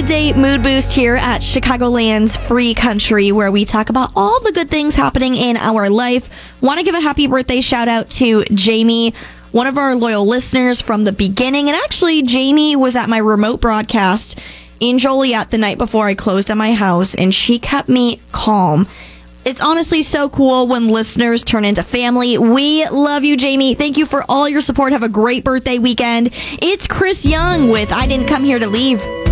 midday mood boost here at Chicagoland's Free Country, where we talk about all the good things happening in our life. Want to give a happy birthday shout out to Jamie, one of our loyal listeners from the beginning. And actually, Jamie was at my remote broadcast in Joliet the night before I closed on my house, and she kept me calm. It's honestly so cool when listeners turn into family. We love you, Jamie. Thank you for all your support. Have a great birthday weekend. It's Chris Young with I Didn't Come Here to Leave.